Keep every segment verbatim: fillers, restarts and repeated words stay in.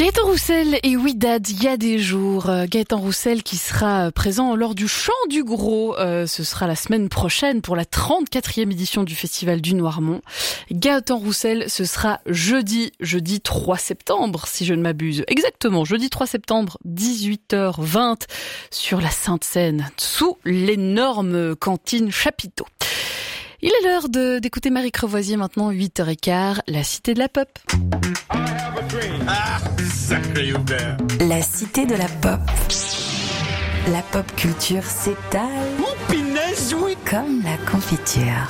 Gaëtan Roussel et Oui Dad, il y a des jours. Gaëtan Roussel qui sera présent lors du Chant du Gros. Euh, ce sera la semaine prochaine pour la trente-quatrième édition du Festival du Noirmont. Gaëtan Roussel, ce sera jeudi, jeudi trois septembre, si je ne m'abuse. Exactement, jeudi trois septembre, dix-huit heures vingt, sur la Sainte-Seine, sous l'énorme cantine Chapiteau. Il est l'heure de, d'écouter Marie Crevoisier maintenant, huit heures quinze, la Cité de la Pop. Ah, sacré Hubert. La Cité de la Pop. La pop culture s'étale. Oh, pinaise, oui. Comme la confiture.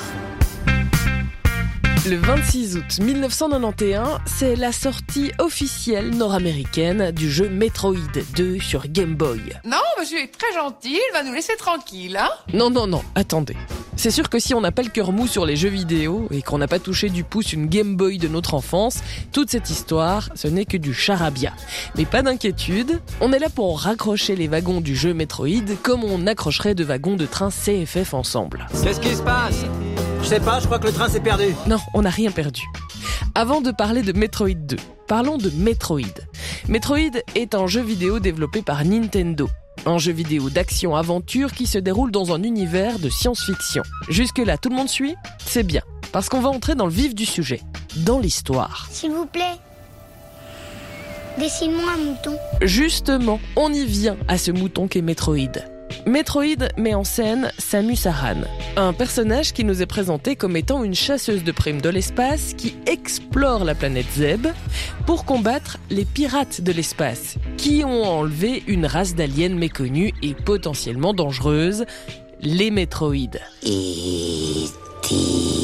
Le vingt-six août mille neuf cent quatre-vingt-onze, c'est la sortie officielle nord-américaine du jeu Metroid deux sur Game Boy. Non, monsieur est très gentil, il va nous laisser tranquille, hein. Non, non, non, attendez. C'est sûr que si on n'a pas le cœur mou sur les jeux vidéo et qu'on n'a pas touché du pouce une Game Boy de notre enfance, toute cette histoire, ce n'est que du charabia. Mais pas d'inquiétude, on est là pour raccrocher les wagons du jeu Metroid comme on accrocherait deux wagons de train C F F ensemble. Qu'est-ce qui se passe ? Je sais pas, je crois que le train s'est perdu. Non, on n'a rien perdu. Avant de parler de Metroid deux, parlons de Metroid. Metroid est un jeu vidéo développé par Nintendo. Un jeu vidéo d'action-aventure qui se déroule dans un univers de science-fiction. Jusque-là, tout le monde suit ? C'est bien, parce qu'on va entrer dans le vif du sujet, dans l'histoire. S'il vous plaît, dessine-moi un mouton. Justement, on y vient à ce mouton qu'est Metroid. Metroid met en scène Samus Aran, un personnage qui nous est présenté comme étant une chasseuse de primes de l'espace qui explore la planète Zeb pour combattre les pirates de l'espace, qui ont enlevé une race d'aliens méconnue et potentiellement dangereuse, les Metroid. E T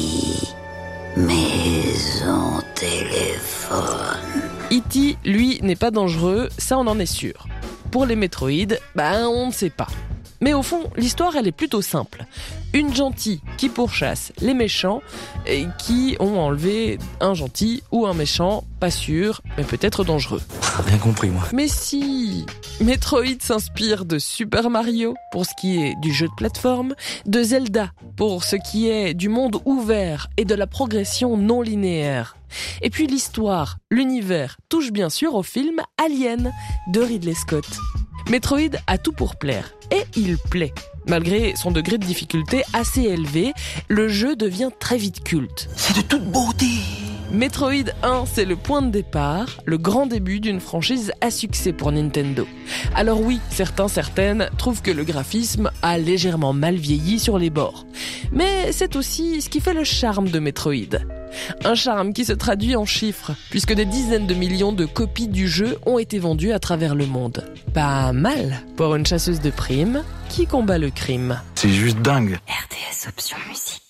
Maison téléphone. E T, lui, n'est pas dangereux, ça on en est sûr. Pour les Metroid, ben on ne sait pas. Mais au fond, l'histoire, elle est plutôt simple. Une gentille qui pourchasse les méchants et qui ont enlevé un gentil ou un méchant, pas sûr, mais peut-être dangereux. Rien compris, moi. Mais si, Metroid s'inspire de Super Mario pour ce qui est du jeu de plateforme, de Zelda pour ce qui est du monde ouvert et de la progression non linéaire. Et puis l'histoire, l'univers touche bien sûr au film Alien de Ridley Scott. Metroid a tout pour plaire, et il plaît. Malgré son degré de difficulté assez élevé, le jeu devient très vite culte. C'est de toute beauté. Metroid un, c'est le point de départ, le grand début d'une franchise à succès pour Nintendo. Alors oui, certains, certaines trouvent que le graphisme a légèrement mal vieilli sur les bords. Mais c'est aussi ce qui fait le charme de Metroid. Un charme qui se traduit en chiffres, puisque des dizaines de millions de copies du jeu ont été vendues à travers le monde. Pas mal pour une chasseuse de primes qui combat le crime. C'est juste dingue. R D S Option Musique.